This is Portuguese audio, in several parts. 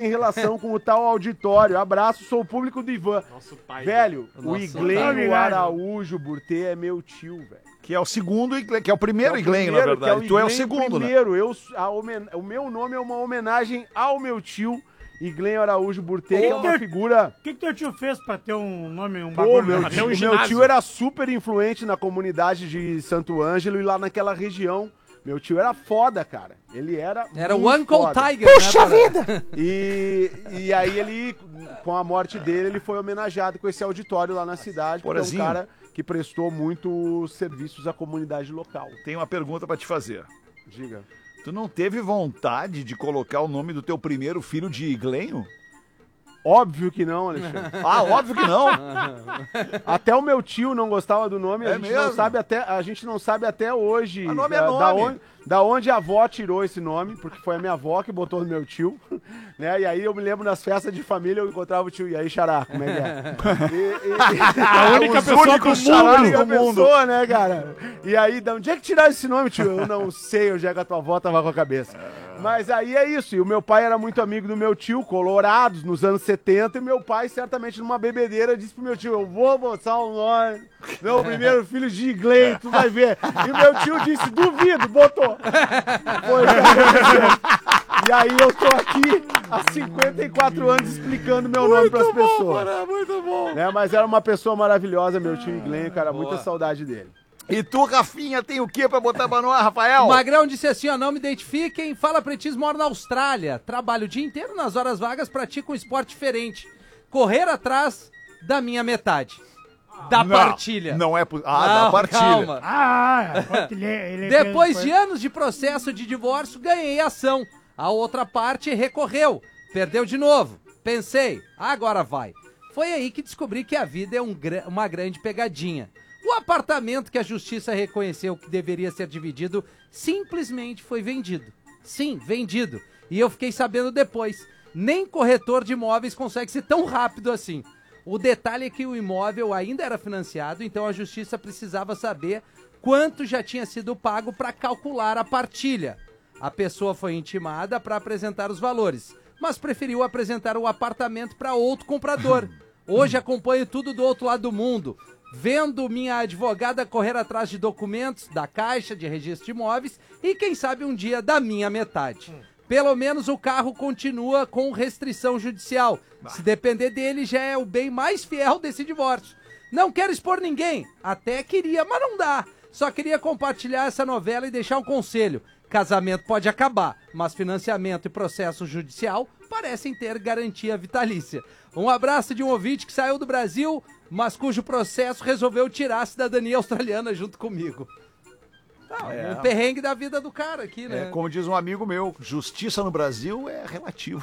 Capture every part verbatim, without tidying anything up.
tem relação com o tal auditório. Abraço, sou o público do Ivan. Nosso pai. Velho, o, o Iglênio Araújo Burtê é meu tio, velho. Que é o segundo, que é o primeiro é Iglênio, na verdade. É o tu é o segundo, primeiro. né? Eu, a homen... O meu nome é uma homenagem ao meu tio, Iglênio Araújo Burtê, que é uma figura... O que, que teu tio fez pra ter um nome, um bagulho? Pô, meu, um tio, meu tio era super influente na comunidade de Santo Ângelo e lá naquela região. Meu tio era foda, cara. Ele era Era o Uncle foda. Tiger, Puxa né, vida! E, e aí ele, com a morte dele, ele foi homenageado com esse auditório lá na cidade. Porque é um cara que prestou muito serviços à comunidade local. Tem uma pergunta pra te fazer. Diga. Tu não teve vontade de colocar o nome do teu primeiro filho de Iglênio? Óbvio que não, Alexandre. Ah, óbvio que não. Até o meu tio não gostava do nome, a, é gente, mesmo? não sabe até, a gente não sabe até hoje o nome da, é nome. Da, onde, da onde a avó tirou esse nome, porque foi a minha avó que botou no meu tio, né? E aí eu me lembro nas festas de família, eu encontrava o tio, e aí, xará, como é que é? E, e, a única pessoa do mundo, a única pessoa, né, cara? E aí, de onde é que tiraram esse nome, tio? Eu não sei onde é que a tua avó tava com a cabeça. Mas aí é isso, e o meu pai era muito amigo do meu tio, colorados, nos anos setenta, e meu pai, certamente numa bebedeira, disse pro meu tio, eu vou botar o nome, meu primeiro filho de Iglênio, tu vai ver. E o meu tio disse, duvido, botou. Foi o que aconteceu. E aí eu tô aqui há cinquenta e quatro anos explicando meu nome pras muito bom, pessoas. Cara, muito bom. Né, mas era uma pessoa maravilhosa, meu tio Iglênio, cara, boa. Muita saudade dele. E tu, Rafinha, tem o que pra botar pra nós, Rafael? O Magrão disse assim, ó, não me identifiquem, fala pretis, moro na Austrália, trabalho o dia inteiro, nas horas vagas pratico um esporte diferente, correr atrás da minha metade, da não, partilha. Não é possível. Ah, não, da partilha. Calma. Ah, ele, ele Depois fez, de anos de processo de divórcio, ganhei ação. A outra parte recorreu, perdeu de novo. Pensei, agora vai. Foi aí que descobri que a vida é um, uma grande pegadinha. O apartamento que a justiça reconheceu que deveria ser dividido simplesmente foi vendido. Sim, vendido. E eu fiquei sabendo depois. Nem corretor de imóveis consegue ser tão rápido assim. O detalhe é que o imóvel ainda era financiado, então a justiça precisava saber quanto já tinha sido pago para calcular a partilha. A pessoa foi intimada para apresentar os valores, mas preferiu apresentar o apartamento para outro comprador. Hoje acompanho tudo do outro lado do mundo. Vendo minha advogada correr atrás de documentos da Caixa de Registro de Imóveis e, quem sabe, um dia da minha metade. Pelo menos o carro continua com restrição judicial. Se depender dele, já é o bem mais fiel desse divórcio. Não quero expor ninguém. Até queria, mas não dá. Só queria compartilhar essa novela e deixar um conselho. Casamento pode acabar, mas financiamento e processo judicial parecem ter garantia vitalícia. Um abraço de um ouvinte que saiu do Brasil, mas cujo processo resolveu tirar a cidadania australiana junto comigo. Não, é um perrengue da vida do cara aqui, né? É, como diz um amigo meu, justiça no Brasil é relativo.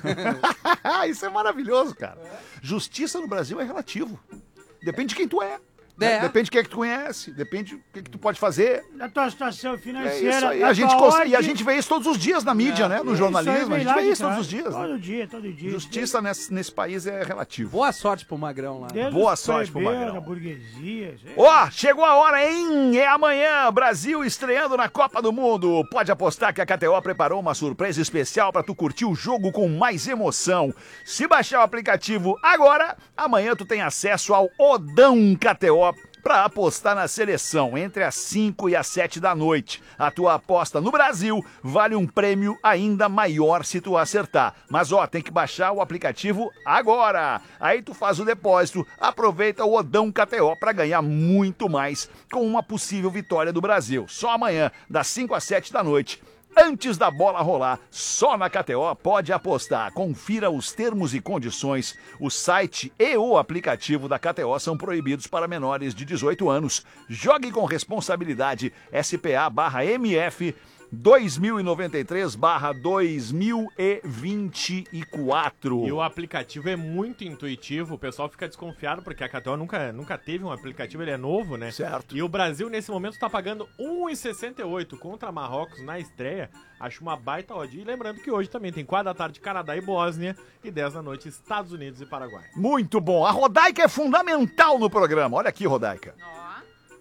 Isso é maravilhoso, cara. Justiça no Brasil é relativo. Depende de quem tu é. É. Depende de quem é que tu conhece, depende do que, que tu pode fazer. Da tua situação financeira. É isso aí. A gente cons... E a gente vê isso todos os dias na mídia, é. né? No é jornalismo, a gente vê isso todos os dias. Todo né? dia, todo dia. Justiça nesse, nesse país é relativo. Boa sorte pro Magrão lá. Desde Boa sorte pro Magrão. Burguesia. Ó, oh, chegou a hora, hein? É amanhã, Brasil estreando na Copa do Mundo. Pode apostar que a K T O preparou uma surpresa especial pra tu curtir o jogo com mais emoção. Se baixar o aplicativo agora, amanhã tu tem acesso ao Odão K T O para apostar na seleção entre as cinco e as sete da noite. A tua aposta no Brasil vale um prêmio ainda maior se tu acertar. Mas ó, tem que baixar o aplicativo agora. Aí tu faz o depósito, aproveita o Odão K T O para ganhar muito mais com uma possível vitória do Brasil. Só amanhã, das cinco às sete da noite. Antes da bola rolar, só na K T O pode apostar. Confira os termos e condições. O site e o aplicativo da K T O são proibidos para menores de dezoito anos. Jogue com responsabilidade. S P A barra M F dois mil e noventa e três barra dois mil e vinte e quatro. E o aplicativo é muito intuitivo, o pessoal fica desconfiado porque a K T O nunca, nunca teve um aplicativo, ele é novo, né? Certo. E o Brasil nesse momento está pagando um real e sessenta e oito centavos contra Marrocos na estreia. Acho uma baita odd. E lembrando que hoje também tem quatro da tarde Canadá e Bósnia e dez da noite Estados Unidos e Paraguai. Muito bom. A Rodaica é fundamental no programa. Olha aqui, Rodaica.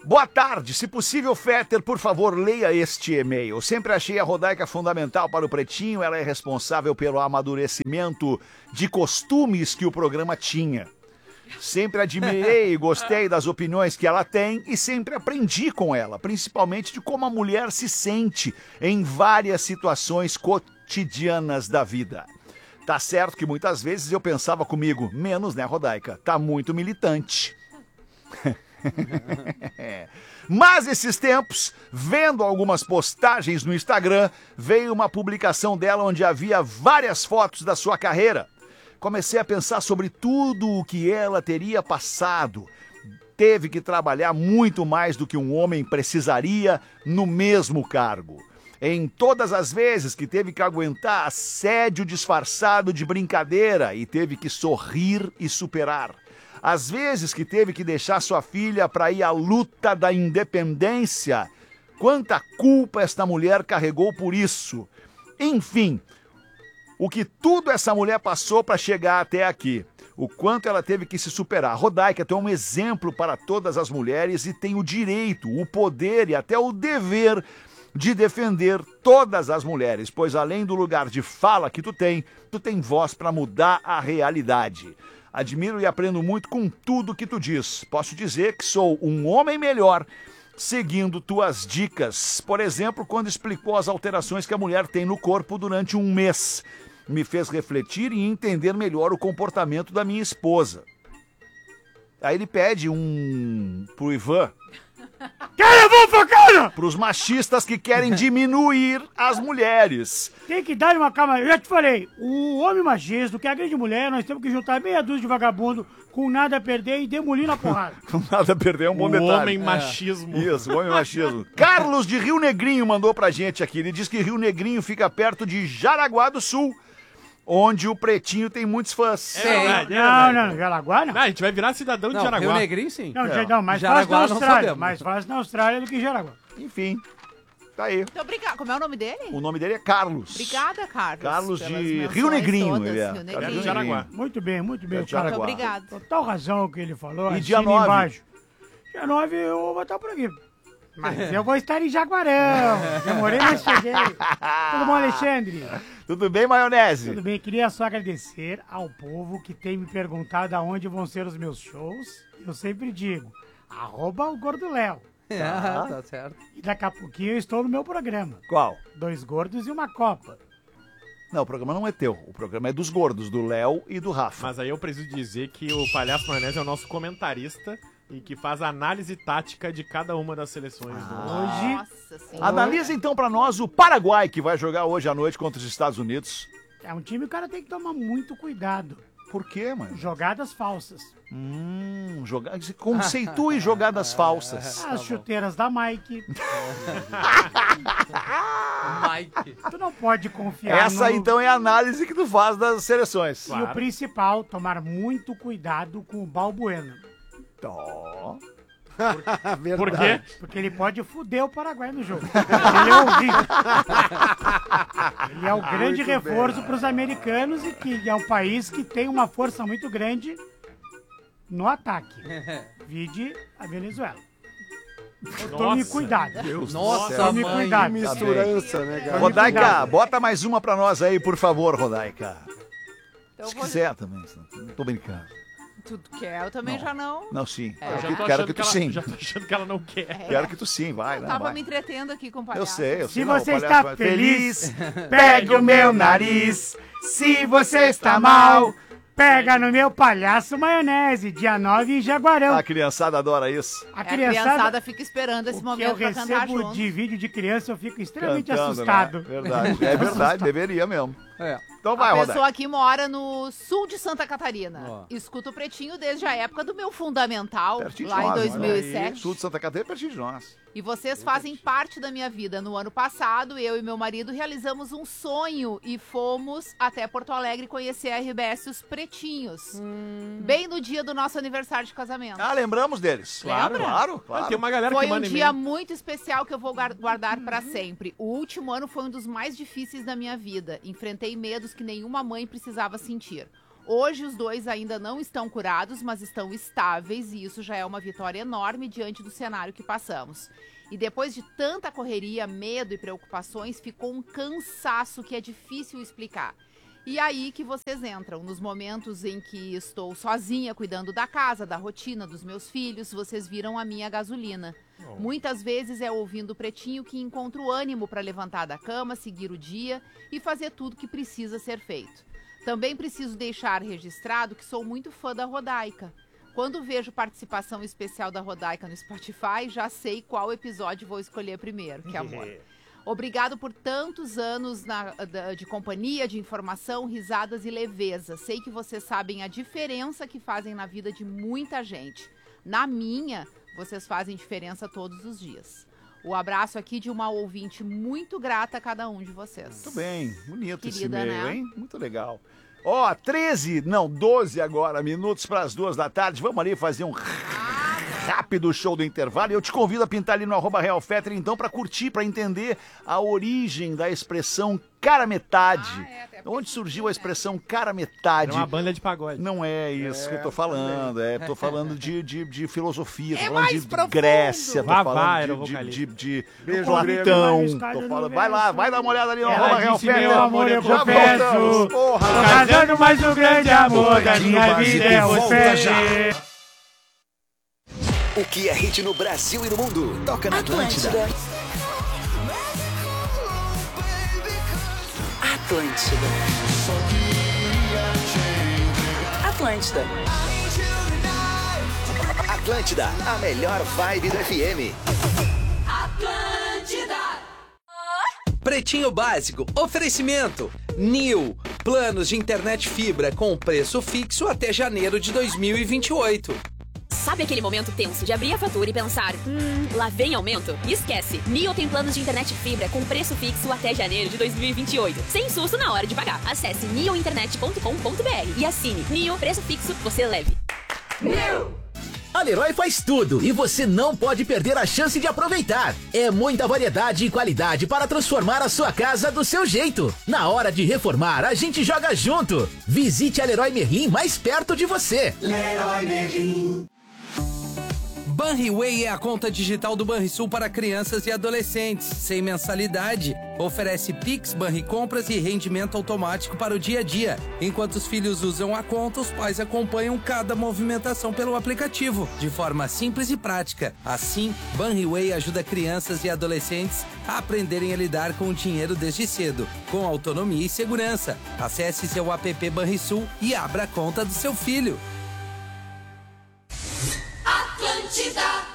Boa tarde, se possível, Fetter, por favor, leia este e-mail. Sempre achei a Rodaica fundamental para o Pretinho, ela é responsável pelo amadurecimento de costumes que o programa tinha. Sempre admirei e gostei das opiniões que ela tem e sempre aprendi com ela, principalmente de como a mulher se sente em várias situações cotidianas da vida. Tá certo que muitas vezes eu pensava comigo, menos, né, Rodaica? Tá muito militante. Mas esses tempos, vendo algumas postagens no Instagram, veio uma publicação dela onde havia várias fotos da sua carreira. Comecei a pensar sobre tudo o que ela teria passado. Teve que trabalhar muito mais do que um homem precisaria no mesmo cargo. Em todas as vezes que teve que aguentar assédio disfarçado de brincadeira e teve que sorrir e superar. Às vezes que teve que deixar sua filha para ir à luta da independência. Quanta culpa esta mulher carregou por isso. Enfim, o que tudo essa mulher passou para chegar até aqui. O quanto ela teve que se superar. Rodaica é um exemplo para todas as mulheres e tem o direito, o poder e até o dever de defender todas as mulheres, pois além do lugar de fala que tu tem, tu tem voz para mudar a realidade. Admiro e aprendo muito com tudo que tu diz. Posso dizer que sou um homem melhor seguindo tuas dicas. Por exemplo, quando explicou as alterações que a mulher tem no corpo durante um mês. Me fez refletir e entender melhor o comportamento da minha esposa. Aí ele pede um pro Ivan. Cara, vamos pra casa! Pros machistas que querem diminuir as mulheres. Tem que dar uma calma. Eu já te falei, o homem machista, que é a grande mulher, nós temos que juntar meia dúzia de vagabundo com nada a perder e demolir na porrada. Com nada a perder, é um bom O detalhe. homem machismo. Isso, o homem machismo. Carlos de Rio Negrinho mandou pra gente aqui. Ele diz que Rio Negrinho fica perto de Jaraguá do Sul, onde o Pretinho tem muitos fãs. É Não, verdade, é não, verdade. não, Jaraguá não. Não, a gente vai virar cidadão de Não, Rio Jaraguá. Negrinho, sim. Não, É. não, mais Jaraguá fácil na não Austrália. sabemos. Mais fácil na Austrália do que Jaraguá. Enfim, tá aí. Então, obrigada. Como é o nome dele? O nome dele é Carlos. Obrigada, Carlos. Carlos pelas de menções Rio Negrinho, todas, ele é. Rio Carlos Negrinho. de Jaraguá. Muito bem, muito bem. É de cara. Jaraguá. Muito obrigado. Total razão o que ele falou. E assina dia nove? embaixo. Dia nove eu vou botar por aqui. Mas eu vou estar em Jaguarão. Demorei, mas cheguei. Tudo bom, Alexandre? Tudo bem, maionese? Tudo bem, queria só agradecer ao povo que tem me perguntado aonde vão ser os meus shows. Eu sempre digo, arroba o Gordo Léo. É, tá certo. E daqui a pouquinho eu estou no meu programa. Qual? Dois gordos e uma copa. Não, o programa não é teu. O programa é dos gordos, do Léo e do Rafa. Mas aí eu preciso dizer que o Palhaço Maionese é o nosso comentarista e que faz a análise tática de cada uma das seleções do Hoje, Nossa senhora. Analisa então pra nós o Paraguai, que vai jogar hoje à noite contra os Estados Unidos. é um time que o cara tem que tomar muito cuidado. Por quê, mano? Jogadas falsas. Hum, joga... conceitue jogadas falsas. As chuteiras da Mike. Mike. Tu não pode confiar Essa no... então é a análise que tu faz das seleções. E o principal, tomar muito cuidado com o Balbuena. Tó. Por quê? Porque ele pode foder o Paraguai no jogo. Ele é horrível. Ele é o grande Muito reforço bem. para os americanos e que é um país que tem uma força muito grande no ataque. Vide a Venezuela. Então, tome Nossa. cuidado. Deus Nossa, do céu. Tome mãe. cuidado. Misturança, né, cara? Rodaica, cuidado. bota mais uma pra nós aí, por favor, Rodaica. Então, Se eu vou... quiser também, senão- não tô brincando. Tu quer? Eu também Não. já não. Não, sim. É. Eu Quero, já que, tô quero achando que tu ela, sim. Já tô achando que ela não quer. É. Quero que tu sim, vai, Eu né? tava vai. me entretendo aqui com o Eu palhaço. sei, eu Se sei. não, você o palhaço está vai- feliz, pegue o meu nariz. Se você está mal, pega no meu palhaço maionese. Dia nove em Jaguarão. A criançada adora isso. A É, a criançada fica esperando esse o que momento eu pra cantar recebo junto. de vídeo de criança, eu fico extremamente Cantando, assustado. Né? Verdade. É verdade, deveria mesmo. É. Então vai, A Rodaica. pessoa aqui mora no sul de Santa Catarina. Ó. Escuta o Pretinho desde a época do meu fundamental, Pertinho de lá em nós, dois mil e olha aí. sete. Sul de Santa Catarina é pertinho de nós. E vocês fazem parte da minha vida. No ano passado, eu e meu marido realizamos um sonho e fomos até Porto Alegre conhecer a R B S Os Pretinhos. Bem no dia do nosso aniversário de casamento. Ah, lembramos deles. Lembra? Claro, Ah, claro. tem uma galera Foi que um manda dia e-mail. muito especial que eu vou gar- guardar pra sempre. O último ano foi um dos mais difíceis da minha vida. Enfrentei medos que nenhuma mãe precisava sentir. Hoje os dois ainda não estão curados, mas estão estáveis e isso já é uma vitória enorme diante do cenário que passamos. E depois de tanta correria, medo e preocupações, ficou um cansaço que é difícil explicar. E aí que vocês entram, nos momentos em que estou sozinha cuidando da casa, da rotina dos meus filhos, vocês viram a minha gasolina. Oh. Muitas vezes é ouvindo o Pretinho que encontro ânimo para levantar da cama, seguir o dia e fazer tudo que precisa ser feito. Também preciso deixar registrado que sou muito fã da Rodaica. Quando vejo participação especial da Rodaica no Spotify, já sei qual episódio vou escolher primeiro, que amor. Obrigado por tantos anos na, de companhia, de informação, risadas e leveza. Sei que vocês sabem a diferença que fazem na vida de muita gente. Na minha, vocês fazem diferença todos os dias. O abraço aqui de uma ouvinte muito grata a cada um de vocês. Muito bem, bonito Querida, esse e-mail, né? hein? Muito legal. Ó, oh, treze, não, doze agora, minutos para as duas da tarde. Vamos ali fazer um rápido show do intervalo. E eu te convido a pintar ali no arroba Real Fetter, então, para curtir, para entender a origem da expressão cara metade. Ah, é, onde surgiu a expressão cara metade? É uma banda de pagode. Não é isso é, que eu tô falando. É, tô falando de, de, de filosofia, tô é falando de profundo. Grécia, tô Vá, falando vá, de, de, de, de Beijo, Platão. Tô falando, vai lá, vai dar uma olhada ali no arroba Real Fetter. Meu amor, eu Já confesso, voltamos. Porra, tô casando, mas o grande amor da minha vida é você. O que é hit no Brasil e no mundo? Toca na Atlântida. Atlântida. Atlântida. Atlântida, a melhor vibe do F M. Atlântida. Pretinho Básico, oferecimento Nil, planos de internet fibra com preço fixo até janeiro de dois mil e vinte e oito. Sabe aquele momento tenso de abrir a fatura e pensar, hum, lá vem aumento? Esquece, Nio tem planos de internet fibra com preço fixo até janeiro de dois mil e vinte e oito, sem susto na hora de pagar. Acesse nio internet ponto com ponto b r e assine. Nio, preço fixo, você leve. Nio! A Leroy faz tudo e você não pode perder a chance de aproveitar. É muita variedade e qualidade para transformar a sua casa do seu jeito. Na hora de reformar, a gente joga junto. Visite a Leroy Merlin mais perto de você. Leroy Merlin. Banriway é a conta digital do Banrisul para crianças e adolescentes, sem mensalidade. Oferece Pix, Banricompras e rendimento automático para o dia a dia. Enquanto os filhos usam a conta, os pais acompanham cada movimentação pelo aplicativo, de forma simples e prática. Assim, Banriway ajuda crianças e adolescentes a aprenderem a lidar com o dinheiro desde cedo, com autonomia e segurança. Acesse seu app Banrisul e abra a conta do seu filho. Atlântida.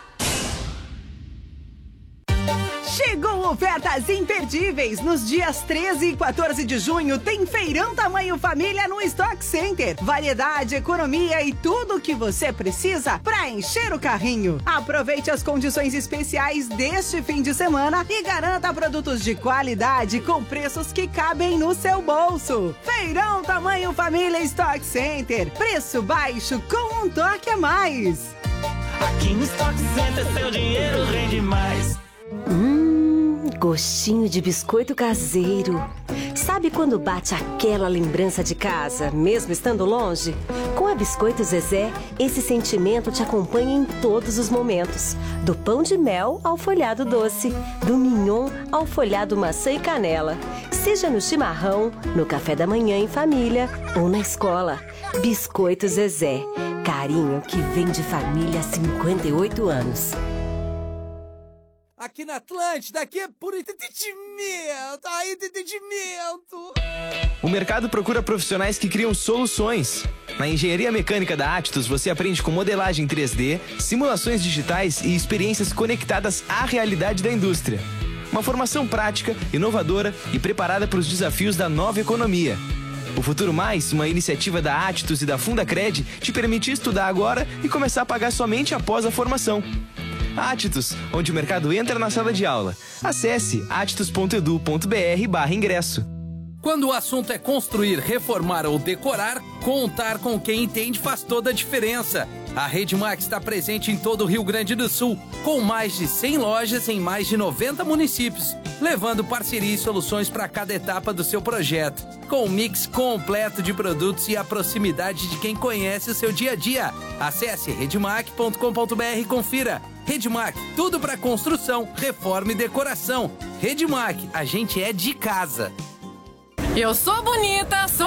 Chegou ofertas imperdíveis. Nos dias treze e quatorze de junho tem Feirão Tamanho Família no Stock Center. Variedade, economia e tudo o que você precisa para encher o carrinho. Aproveite as condições especiais deste fim de semana e garanta produtos de qualidade com preços que cabem no seu bolso. Feirão Tamanho Família Stock Center. Preço baixo com um toque a mais. Aqui no Stock Center seu dinheiro rende mais. Hum, gostinho de biscoito caseiro. Sabe quando bate aquela lembrança de casa, mesmo estando longe? Com a Biscoito Zezé, esse sentimento te acompanha em todos os momentos. Do pão de mel ao folhado doce, do mignon ao folhado maçã e canela. Seja no chimarrão, no café da manhã em família ou na escola. Biscoito Zezé. Carinho que vem de família há cinquenta e oito anos. Aqui na Atlântida, aqui é puro entretenimento, aí entretenimento. O mercado procura profissionais que criam soluções. Na engenharia mecânica da Actus, você aprende com modelagem três D, simulações digitais e experiências conectadas à realidade da indústria. Uma formação prática, inovadora e preparada para os desafios da nova economia. O Futuro Mais, uma iniciativa da Actus e da Fundacred, te permite estudar agora e começar a pagar somente após a formação. Actus, onde o mercado entra na sala de aula. Acesse actus ponto edu ponto br barra ingresso. Quando o assunto é construir, reformar ou decorar, contar com quem entende faz toda a diferença. A Redmac está presente em todo o Rio Grande do Sul, com mais de cem lojas em mais de noventa municípios, levando parceria e soluções para cada etapa do seu projeto, com um mix completo de produtos e a proximidade de quem conhece o seu dia a dia. Acesse redmac ponto com ponto br e confira. Redmac, tudo para construção, reforma e decoração. Redmac, a gente é de casa. Eu sou bonita, sou